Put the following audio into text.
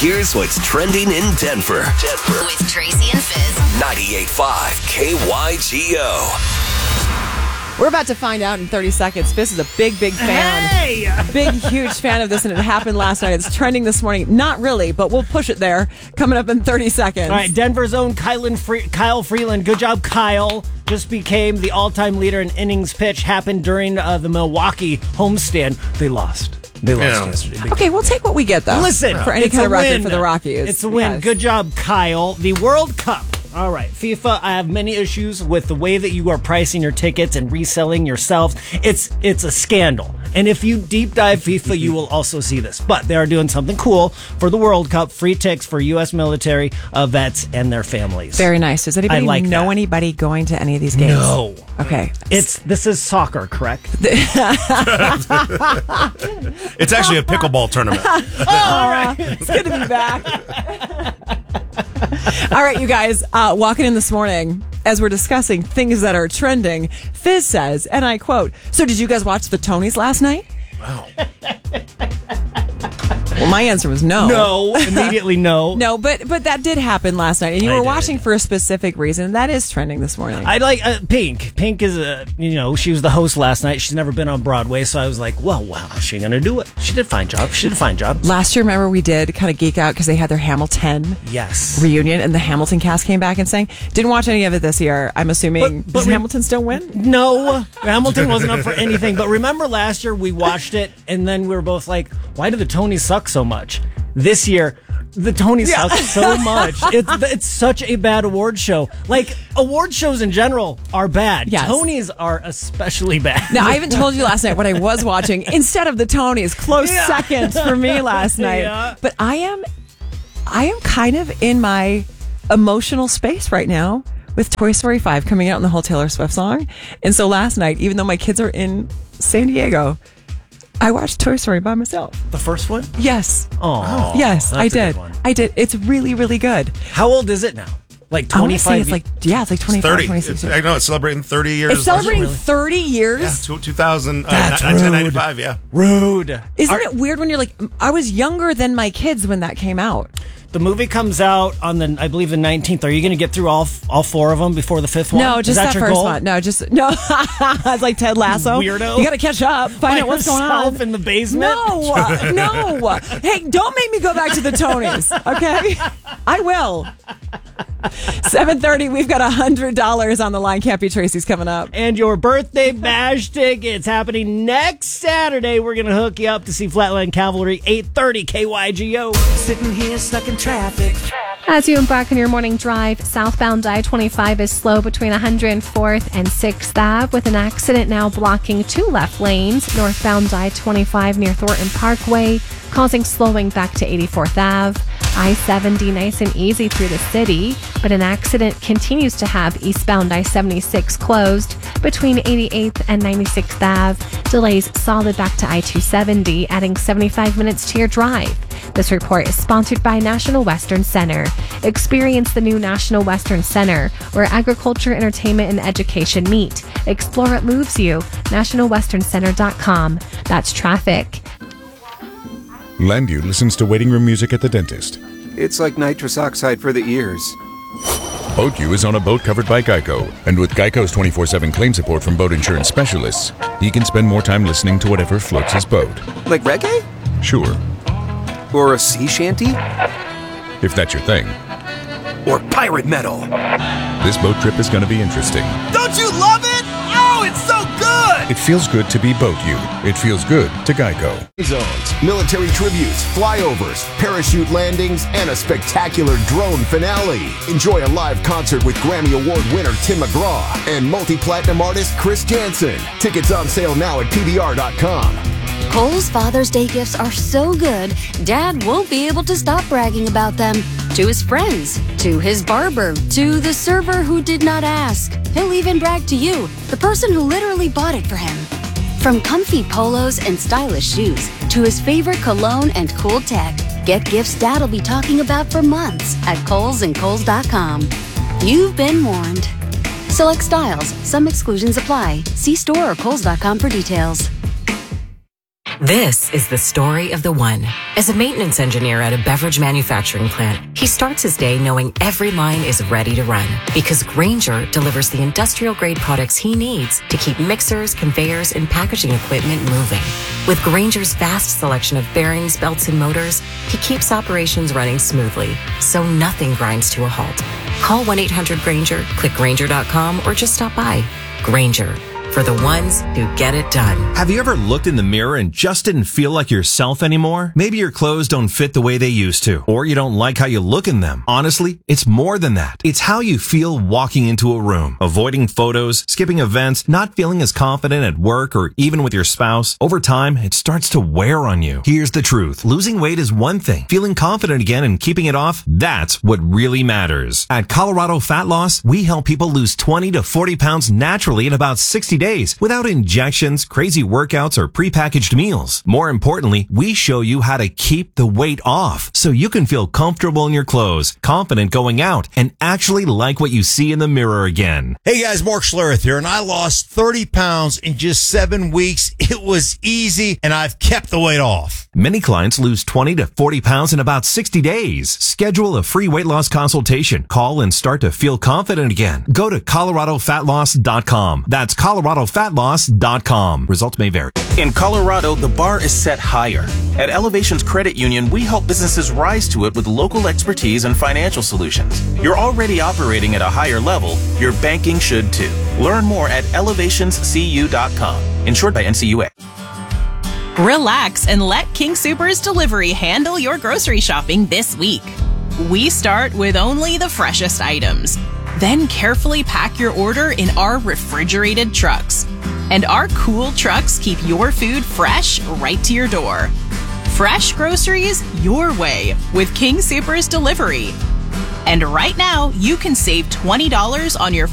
Here's what's trending in Denver. With Tracy and Fizz. 98.5 KYGO. We're about to find out in 30 seconds. Fizz is a big fan. Hey! Big, huge fan of this, and it happened last night. It's trending this morning. Not really, but we'll push it there. Coming up in 30 seconds. All right, Denver's own Kyle Freeland. Good job, Kyle. Just became the all-time leader in innings pitch. Happened during the Milwaukee homestand. They lost. Yesterday. Okay, we'll take what we get, though. Listen, for any it's kind of a record win. for the Rockies. It's a win. Yes. Good job, Kyle. The World Cup. All right, FIFA, I have many issues with the way that you are pricing your tickets and reselling yourselves. It's a scandal. And if you deep dive FIFA, you will also see this. But they are doing something cool for the World Cup. Free tickets for U.S. military vets and their families. Very nice. Does anybody know that. anybody going to any of these games? No. Okay. This is soccer, correct? It's actually a pickleball tournament. All right. It's good to be back. All right, you guys, walking in this morning, as we're discussing things that are trending, Fizz says, and I quote, "So did you guys watch the Tonys last night?" Wow. Well, my answer was no. No, immediately no. No, but that did happen last night, and you were watching for a specific reason. That is trending this morning. I like Pink. Pink is she was the host last night. She's never been on Broadway, so I was like, well, how's she gonna do it? She did a fine job. Last year, remember, we did kind of geek out because they had their Hamilton reunion, and the Hamilton cast came back and sang. Didn't watch any of it this year. I'm assuming. Does Hamilton still win? No, Hamilton wasn't up for anything. But remember last year we watched it, and then we were both like, why do the Tonys suck so much? This year, the Tonys suck so much. It's such a bad award show. Like, award shows in general are bad. Yes. Tonys are especially bad. Now, I even told you last night what I was watching instead of the Tonys. Close second for me last night. Yeah. But I am kind of in my emotional space right now with Toy Story 5 coming out and the whole Taylor Swift song. And so last night, even though my kids are in San Diego, I watched Toy Story by myself. The first one? Yes. Oh, yes, I that's a did. good one. I did. It's really, really good. How old is it now? Like 25? I want to say it's like 25, 30. 26. I know it's celebrating 30 years. It's celebrating 30 years? Yeah, 2000, That's 1995, yeah. Rude. Isn't it weird when you're like, I was younger than my kids when that came out? The movie comes out on I believe the 19th. Are you going to get through all four of them before the fifth one? No, just Is that your first goal? one. No, just no. It's like Ted Lasso. Weirdo. You got to catch up. Find out what's going on in the basement. No. Hey, don't make me go back to the Tonys. Okay, I will. 7:30. We've got $100 on the line. Can't be Tracy's coming up. And your birthday bash tickets happening next Saturday. We're going to hook you up to see Flatland Cavalry, 8:30 KYGO. Sitting here stuck in traffic. As you embark on your morning drive, southbound I-25 is slow between 104th and 6th Ave with an accident now blocking 2 left lanes. Northbound I-25 near Thornton Parkway, causing slowing back to 84th Ave. I-70 nice and easy through the city, but an accident continues to have eastbound I-76 closed between 88th and 96th Ave. Delays solid back to I-270, adding 75 minutes to your drive. This report is sponsored by National Western Center. Experience the new National Western Center, where agriculture, entertainment, and education meet. Explore what moves you. NationalWesternCenter.com. That's traffic. Landu listens to waiting room music at the dentist. It's like nitrous oxide for the ears. Boat U is on a boat covered by Geico, and with Geico's 24/7 claim support from boat insurance specialists, he can spend more time listening to whatever floats his boat. Like reggae? Sure, Or a sea shanty? if that's your thing. Or pirate metal? This boat trip is going to be interesting. Don't you love it? Oh, it's so good! It feels good to be Boat U. It feels good to Geico. Zones, military tributes, flyovers, parachute landings, and a spectacular drone finale. Enjoy a live concert with Grammy Award winner Tim McGraw and multi-platinum artist Chris Jansen. Tickets on sale now at PBR.com. Kohl's Father's Day gifts are so good, Dad won't be able to stop bragging about them. To his friends, to his barber, to the server who did not ask. He'll even brag to you, the person who literally bought it for him. From comfy polos and stylish shoes, to his favorite cologne and cool tech, get gifts Dad'll be talking about for months at Kohl's and Kohl's.com. You've been warned. Select styles, some exclusions apply. See store or Kohl's.com for details. This is the story of the one. As a maintenance engineer at a beverage manufacturing plant, he starts his day knowing every line is ready to run because Grainger delivers the industrial-grade products he needs to keep mixers, conveyors, and packaging equipment moving. With Grainger's vast selection of bearings, belts, and motors, he keeps operations running smoothly, so nothing grinds to a halt. Call 1-800-GRAINGER, click Grainger.com, or just stop by. Grainger, for the ones who get it done. Have you ever looked in the mirror and just didn't feel like yourself anymore? Maybe your clothes don't fit the way they used to, or you don't like how you look in them. Honestly, it's more than that. It's how you feel walking into a room, avoiding photos, skipping events, not feeling as confident at work or even with your spouse. Over time, it starts to wear on you. Here's the truth. Losing weight is one thing. Feeling confident again and keeping it off, that's what really matters. At Colorado Fat Loss, we help people lose 20 to 40 pounds naturally in about 60 days without injections, crazy workouts, or prepackaged meals. More importantly, we show you how to keep the weight off so you can feel comfortable in your clothes, confident going out, and actually like what you see in the mirror again. Hey guys, Mark Schlereth here, and I lost 30 pounds in just 7 weeks. It was easy, and I've kept the weight off. Many clients lose 20 to 40 pounds in about 60 days. Schedule a free weight loss consultation. Call and start to feel confident again. Go to ColoradoFatLoss.com. That's ColoradoFatLoss.com. Results may vary. In Colorado, the bar is set higher. At Elevations Credit Union, we help businesses rise to it with local expertise and financial solutions. You're already operating at a higher level. Your banking should too. Learn more at elevationscu.com. Insured by NCUA. Relax and let King Soopers Delivery handle your grocery shopping this week. We start with only the freshest items. Then carefully pack your order in our refrigerated trucks. And our cool trucks keep your food fresh right to your door. Fresh groceries your way with King Soopers Delivery. And right now, you can save $20 on your